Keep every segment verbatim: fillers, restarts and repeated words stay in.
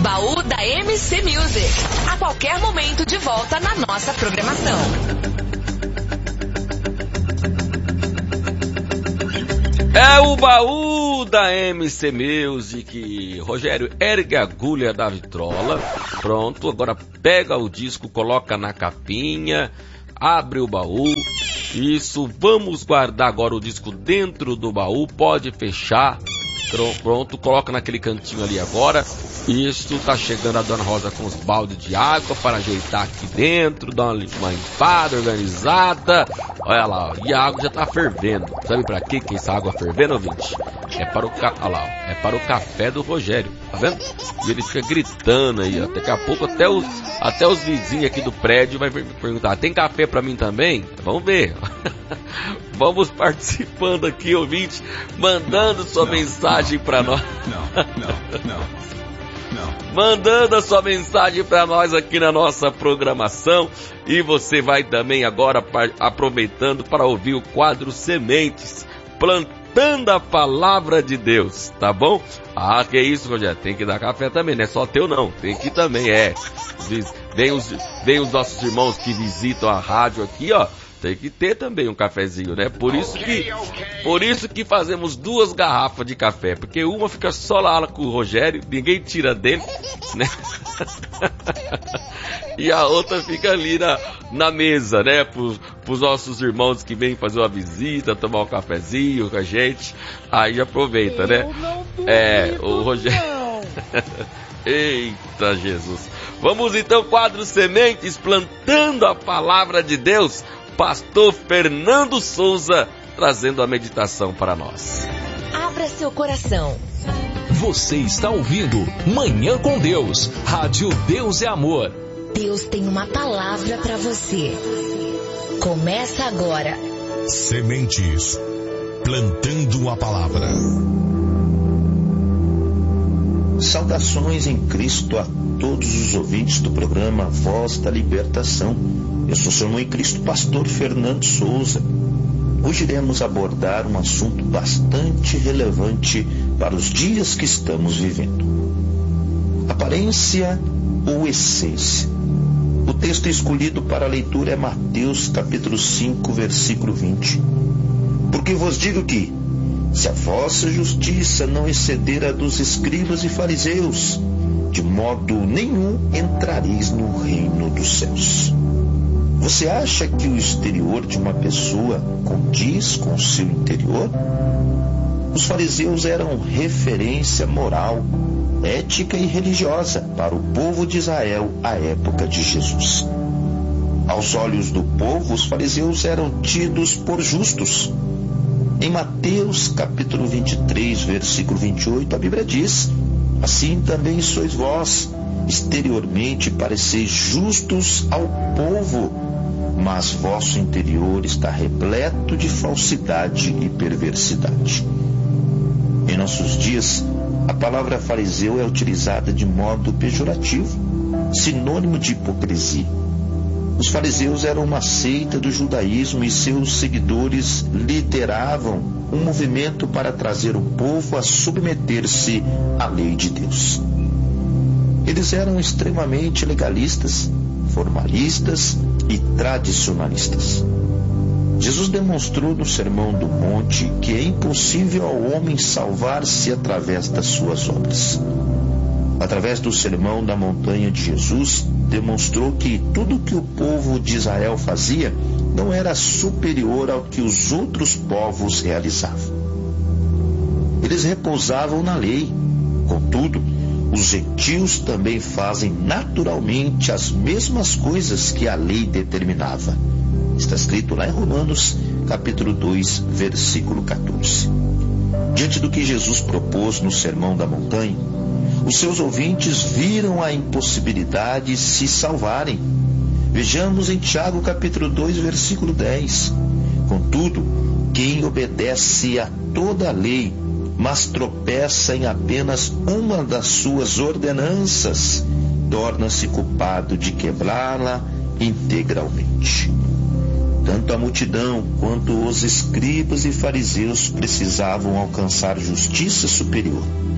Baú da M C Music. A qualquer momento de volta na nossa programação. É o Baú da M C Music. Rogério, ergue a agulha da vitrola. Pronto, agora pega o disco, coloca na capinha, abre o baú. Isso, vamos guardar agora o disco dentro do baú. Pode fechar. Pronto, coloca naquele cantinho ali agora. Isso, tá chegando a Dona Rosa com os baldes de água para ajeitar aqui dentro, dar uma, uma limpada, organizada. Olha lá, e a água já tá fervendo. Sabe pra quê que essa água fervendo, ouvinte? É para o ca... Olha lá, é para o café do Rogério, tá vendo? E ele fica gritando aí, ó. Daqui a pouco até os, até os vizinhos aqui do prédio vai perguntar: tem café pra mim também? Vamos ver. Vamos participando aqui, ouvinte, mandando sua não, mensagem para nós. Não, não, não, não. Mandando a sua mensagem para nós aqui na nossa programação. E você vai também agora aproveitando para ouvir o quadro Sementes, plantando a palavra de Deus, tá bom? Ah, que isso, Rogério, tem que dar café também, não é só teu não, tem que também, é. Vem os, vem os nossos irmãos que visitam a rádio aqui, ó. Tem que ter também um cafezinho, né? Por isso que, por isso que fazemos duas garrafas de café, porque uma fica só lá com o Rogério, ninguém tira dele, né? E a outra fica ali na, na mesa, né? Para os nossos irmãos que vêm fazer uma visita, tomar um cafezinho com a gente, aí aproveita, né? É, o Rogério... Eita Jesus! Vamos então, quadro Sementes, plantando a palavra de Deus. Pastor Fernando Souza trazendo a meditação para nós. Abra seu coração. Você está ouvindo Manhã com Deus, Rádio Deus é Amor. Deus tem uma palavra para você. Começa agora. Sementes, plantando a palavra. Saudações em Cristo a todos os ouvintes do programa Voz da Libertação. Eu sou seu irmão em Cristo, pastor Fernando Souza. Hoje iremos abordar um assunto bastante relevante para os dias que estamos vivendo: aparência ou essência. O texto escolhido para a leitura é Mateus capítulo cinco, versículo vinte. Porque vos digo que, se a vossa justiça não exceder a dos escribas e fariseus, de modo nenhum entrareis no reino dos céus. Você acha que o exterior de uma pessoa condiz com o seu interior? Os fariseus eram referência moral, ética e religiosa para o povo de Israel à época de Jesus. Aos olhos do povo, os fariseus eram tidos por justos. Em Mateus capítulo vinte e três, versículo vinte e oito, a Bíblia diz: assim também sois vós, exteriormente pareceis justos ao povo, mas vosso interior está repleto de falsidade e perversidade. Em nossos dias, a palavra fariseu é utilizada de modo pejorativo, sinônimo de hipocrisia. Os fariseus eram uma seita do judaísmo e seus seguidores lideravam um movimento para trazer o povo a submeter-se à lei de Deus. Eles eram extremamente legalistas, formalistas e tradicionalistas. Jesus demonstrou no Sermão do Monte que é impossível ao homem salvar-se através das suas obras. Através do Sermão da Montanha de Jesus, demonstrou que tudo que o povo de Israel fazia não era superior ao que os outros povos realizavam. Eles repousavam na lei. Contudo, os gentios também fazem naturalmente as mesmas coisas que a lei determinava. Está escrito lá em Romanos, capítulo dois, versículo catorze. Diante do que Jesus propôs no Sermão da Montanha, os seus ouvintes viram a impossibilidade de se salvarem. Vejamos em Tiago, capítulo dois, versículo dez. Contudo, quem obedece a toda a lei, mas tropeça em apenas uma das suas ordenanças, torna-se culpado de quebrá-la integralmente. Tanto a multidão quanto os escribas e fariseus precisavam alcançar justiça superior.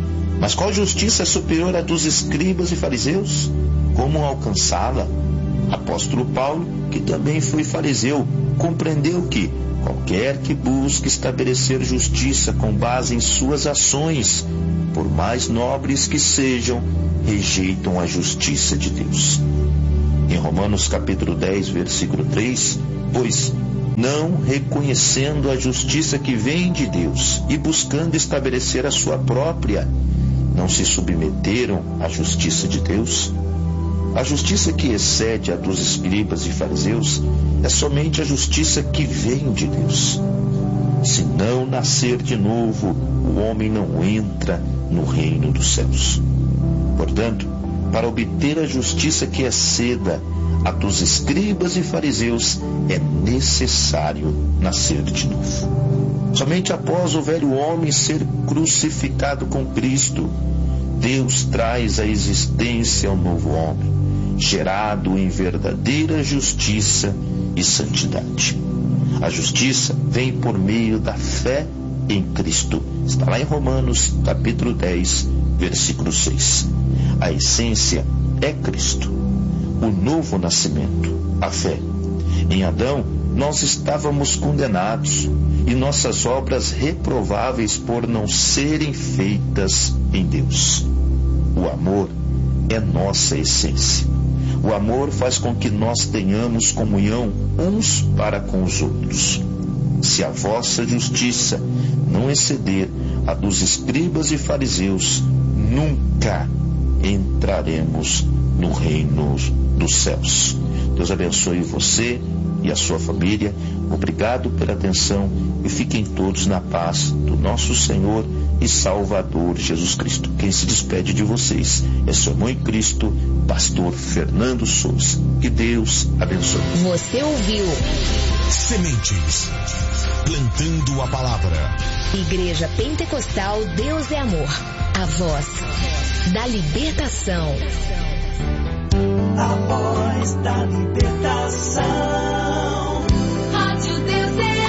Mas qual justiça é superior à dos escribas e fariseus? Como alcançá-la? Apóstolo Paulo, que também foi fariseu, compreendeu que qualquer que busque estabelecer justiça com base em suas ações, por mais nobres que sejam, rejeitam a justiça de Deus. Em Romanos capítulo dez, versículo três, pois, não reconhecendo a justiça que vem de Deus e buscando estabelecer a sua própria, não se submeteram à justiça de Deus? A justiça que excede a dos escribas e fariseus é somente a justiça que vem de Deus. Se não nascer de novo, o homem não entra no reino dos céus. Portanto, para obter a justiça que exceda a dos escribas e fariseus, é necessário nascer de novo. Somente após o velho homem ser crucificado com Cristo, Deus traz à existência o novo homem, gerado em verdadeira justiça e santidade. A justiça vem por meio da fé em Cristo. Está lá em Romanos, capítulo dez, versículo seis. A essência é Cristo, o novo nascimento, a fé. Em Adão, nós estávamos condenados e nossas obras reprováveis por não serem feitas em Deus. O amor é nossa essência. O amor faz com que nós tenhamos comunhão uns para com os outros. Se a vossa justiça não exceder a dos escribas e fariseus, nunca entraremos no reino dos céus. Deus abençoe você e a sua família. Obrigado pela atenção e fiquem todos na paz do nosso Senhor e Salvador Jesus Cristo. Quem se despede de vocês é seu irmão em Cristo, pastor Fernando Souza. Que Deus abençoe. Você ouviu Sementes, plantando a palavra. Igreja Pentecostal Deus é Amor, a voz da libertação. A voz da libertação. Rádio Deus é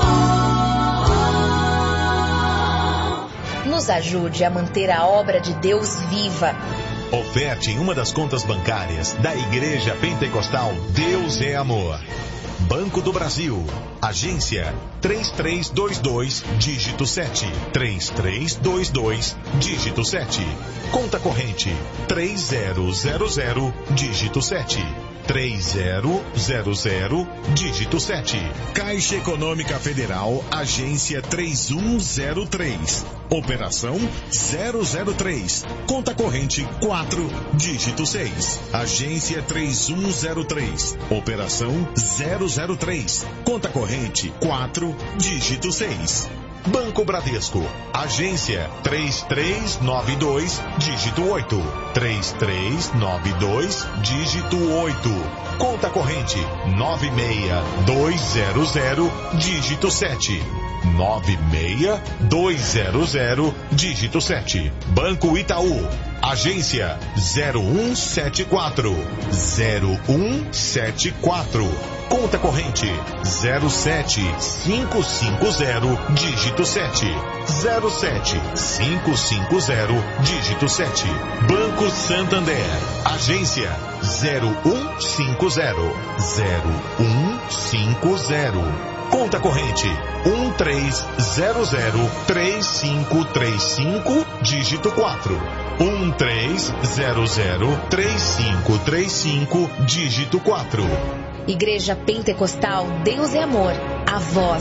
Amor. Nos ajude a manter a obra de Deus viva. Oferte em uma das contas bancárias da Igreja Pentecostal Deus é Amor. Banco do Brasil, agência três três dois dois, dígito sete, três três dois dois, dígito sete. Conta corrente três zero zero zero, dígito sete, três zero zero zero, dígito sete. Caixa Econômica Federal, agência três um zero três, operação zero zero três, conta corrente quatro, dígito seis. Agência três um zero três, operação zero zero três, conta corrente quatro, dígito seis. Banco Bradesco, agência três três nove dois, dígito oito, três três nove dois, dígito oito. Conta corrente nove seis dois zero zero, dígito sete, nove seis dois zero zero, dígito sete. Banco Itaú, agência zero um sete quatro, zero um sete quatro. Conta corrente zero sete cinco cinco zero, dígito sete, zero sete cinco cinco zero, dígito sete. Banco Santander, agência zero um cinco zero, zero um cinco zero. Conta corrente um três zero zero três cinco três cinco, dígito quatro, um três zero zero três cinco três cinco, dígito quatro. Igreja Pentecostal Deus é Amor, a voz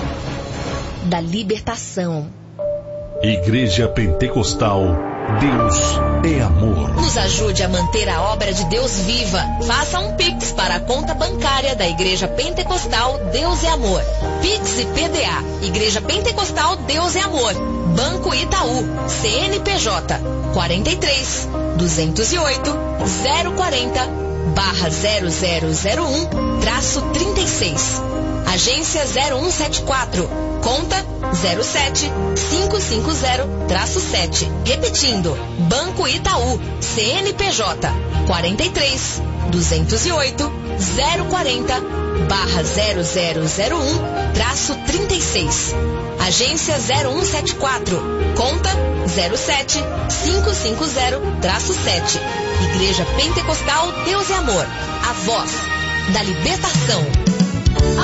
da libertação. Igreja Pentecostal Deus é Amor. Nos ajude a manter a obra de Deus viva. Faça um Pix para a conta bancária da Igreja Pentecostal Deus é Amor. Pix e P D A. Igreja Pentecostal Deus é Amor. Banco Itaú. C N P J quarenta e três, duzentos e oito, zero quarenta, barra zero zero zero um, traço trinta e seis. Agência zero um sete quatro. Conta zero sete cinco cinco zero, traço sete. Repetindo, Banco Itaú, C N P J quarenta e três, duzentos e oito, zero quarenta, barra zero zero zero um, traço trinta e seis. Agência zero um sete quatro. Conta zero sete cinco cinco zero sete. Igreja Pentecostal Deus e Amor. A voz da libertação.